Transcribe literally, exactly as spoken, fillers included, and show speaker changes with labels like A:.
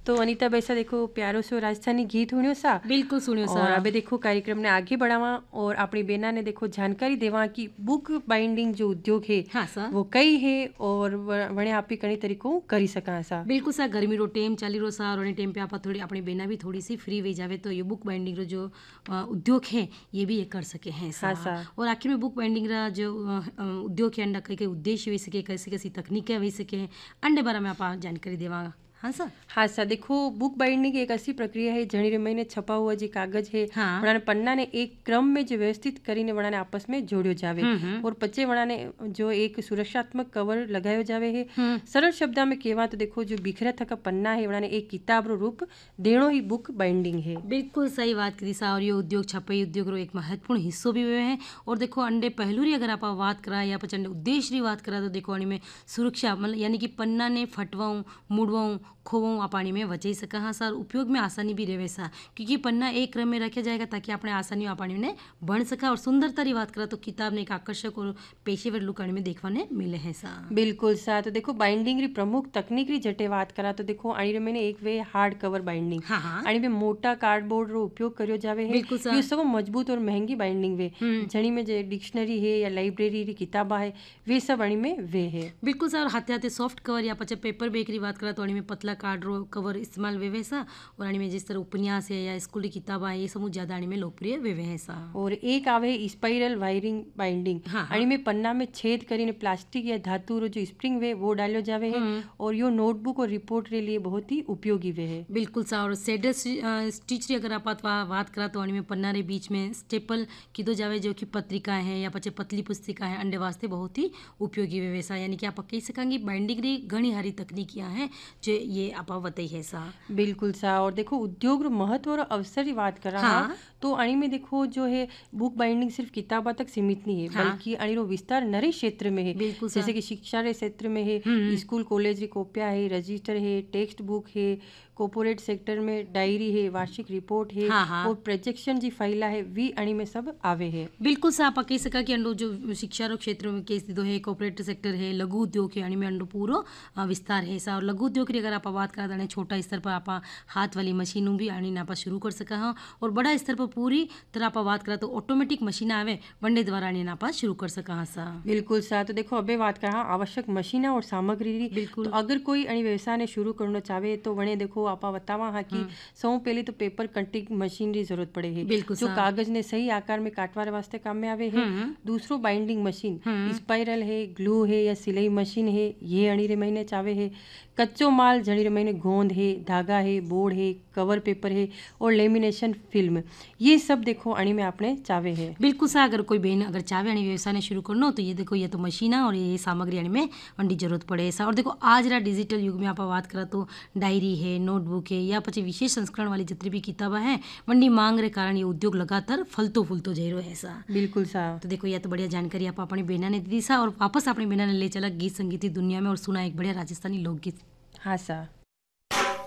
A: तो अनीता बैसा देखो प्यारो सो राजस्थानी गीत हुणियो सा
B: बिल्कुल सुनियो सा
A: और अबे देखो कार्यक्रम ने आगे बढ़ावा और अपनी बेना ने देखो जानकारी देवा कि बुक बाइंडिंग जो उद्योग है
B: हाँ सा
A: वो कई है और वणे आप कई तरीकों करी सका सा।
B: बिल्कुल सा गर्मी रो टेम चाली रो सा और उन्हें टेम पे आप थोड़ी अपनी बेना भी थोड़ी सी फ्री वे जावे तो ये बुक बाइंडिंग रो जो अ, उद्योग है ये भी ये कर सके हैं सा,
A: हाँ सा।
B: और आखिर में बुक बाइंडिंग रा जो अ, अ, उद्योग है अंडा कई कई उद्देश्य हो सके कैसी कैसी तकनीकें हो सके अंडे बारे में आप जानकारी देवा। हाँ सर
A: हाँ सर देखो बुक बाइंडिंग एक ऐसी प्रक्रिया है जणी रे महीने छपा हुआ जो कागज है
B: हाँ।
A: वणाने पन्ना ने एक क्रम में जो व्यवस्थित करीने वणाने आपस में जोड़ियो जावे और पचे वणाने जो एक सुरक्षात्मक कवर लगायो जावे है। सरल शब्द में कहवा तो देखो जो बिखरा थका पन्ना है वणाने एक किताब रो रूप देणो ही बुक बाइंडिंग है।
B: बिल्कुल सही बात करी सा और ये उद्योग छपाई उद्योग रो एक महत्वपूर्ण हिस्सो भी हुए हैं। और देखो अंडे पहलू री अगर आप बात करा या पच अंडे उद्देश्य री बात करा तो देखो अणी में सुरक्षा मतलब यानी कि पन्ना ने फटवाऊँ मुड़वाऊँ खोवाऊँ आप पानी में बचाई सका। हाँ सर उपयोग में आसानी भी रहे सा क्योंकि पन्ना एक क्रम में रखा जाएगा ताकि अपने आसानी आ पानी में बन सका। और सुंदरता की बात करा तो किताब ने एक आकर्षक और पेशेवर लुक में देखने मिले हैं सा।
A: बिल्कुल सा। तो देखो बाइंडिंग री प्रमुख तकनीक री जटे बात करा तो देखो अणी रे मैंने एक वे हार्ड कवर बाइंडिंग
B: हाँ हाँ
A: अणी में मोटा कार्डबोर्ड रो उपयोग करियो जावे है।
B: बिल्कुल सा।
A: ये सब मजबूत और महंगी बाइंडिंग वे जणी में जो डिक्शनरी है या लाइब्रेरी री किताबा है वे सब अणी में वे है।
B: बिल्कुल सर। हाथे हाथे सॉफ्ट कवर या पचे पेपर बैग की बात करा तो अणी में पतला कार्ड रो कवर इस्तेमाल वे वैसा और अणी में जिस तरह उपन्यास है या स्कूल की किताबा है ये सब ज्यादा अणी में लोकप्रिय वे वैसा।
A: और एक आवे स्पाइरल वायरिंग बाइंडिंग
B: हाँ, हाँ।
A: अणी में पन्ना में छेद करीने प्लास्टिक या धातु रो जो स्प्रिंग वे वो डालियो जावे है और यो नोटबुक और रिपोर्ट के लिए बहुत ही उपयोगी वे है।
B: बिल्कुल सा। और सेडर स्टिच री अगर आप बात करा तो अणी में पन्ना रे बीच में स्टेपल कीधो जावे जो कि पत्रिका है या पचे पतली पुस्तिका है अंडे वास्ते बहुत ही उपयोगी वे वैसा। यानी कि आप कही सकेंगे बाइंडिंग री घनी हारी तकनीकियां हैं जो ये आप बताई है सा।
A: बिल्कुल सा। और देखो उद्योग रो महत्व और अवसर की बात करा
B: हाँ।
A: तो अणी में देखो जो है बुक बाइंडिंग सिर्फ किताबा तक सीमित नहीं है। हाँ। बल्कि अणी रो विस्तार नरे क्षेत्र में है।
B: बिल्कुल
A: जैसे कि शिक्षा रे क्षेत्र में है स्कूल कॉलेज री कॉपिया है रजिस्टर है टेक्स्ट बुक है कॉर्पोरेट सेक्टर में डायरी है वार्षिक रिपोर्ट है। हाँ हाँ। और प्रोजेक्शन जी फाइला है वी अणी में सब आवे है।
B: बिल्कुल सा। आप कही सका कि अंडो जो शिक्षा रो क्षेत्र में केस दीदो है कॉर्पोरेट सेक्टर है लघु उद्योग है अणी में अंडो पूरो विस्तार है सा। और लघु उद्योग की अगर आप बात करा तो छोटा स्तर पर आप हाथ वाली मशीनों भी अणी नापा शुरू कर सका हाँ। और बड़ा स्तर पर पूरी तरह आप बात करा तो ऑटोमेटिक मशीन आवे वनडे द्वारा अणी नापा शुरू कर सका हाँ सा।
A: बिल्कुल सा। तो देखो अबे बात करा आवश्यक मशीना और सामग्री।
B: बिल्कुल।
A: तो अगर कोई अणी व्यवसाय ने शुरू करना चाहे तो वने देखो आप बतावा हाँ कि सौ पहले तो पेपर कटिंग मशीन की जरूरत पड़े है
B: बिल्कुल
A: जो कागज ने सही आकार में काटवाने वास्ते काम में आवे है। दूसरो बाइंडिंग मशीन स्पाइरल है ग्लू है या सिलाई मशीन है ये अणी रे महीने चावे है। कच्चो माल जड़ी रे महीने गोंद है धागा है बोर्ड है कवर पेपर है और लेमिनेशन फिल्म ये सब देखो अणी में आपने चावे है।
B: बिल्कुल सा। अगर कोई बहन अगर चावे अणी व्यवसाय ने शुरू करना हो तो ये देखो ये तो मशीना और ये सामग्री अणी में वंडी जरूरत पड़े ऐसा। और देखो आज रा डिजिटल युग में आप बात करा तो डायरी है नोटबुक है या पचे विशेष संस्करण वाली जितनी भी किताबा है वंडी मांग रे कारण ये उद्योग लगातार फलतो फूलतो जयरो है सा।
A: बिल्कुल सा।
B: तो देखो यह तो बढ़िया जानकारी आप अपनी बेना ने दी सा और वापस अपनी बेना ने ले चला गीत संगीत की दुनिया में और सुना एक बढ़िया राजस्थानी लोकगीत।
A: हाँ सा।